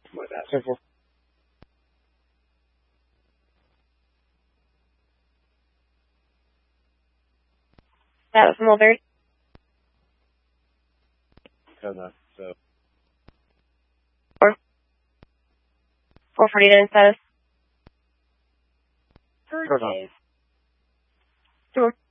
My bad. Simple. Status Mulberry. Kinda, so. 449 status. Hold on. Sure.